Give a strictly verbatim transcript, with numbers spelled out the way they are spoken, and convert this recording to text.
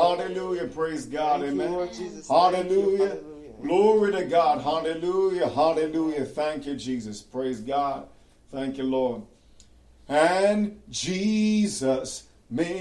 Hallelujah. Praise God. Thank you, Amen. Lord Jesus. Hallelujah. Thank you. Hallelujah. Glory to God. Hallelujah. Hallelujah. Thank you, Jesus. Praise God. Thank you, Lord. And Jesus made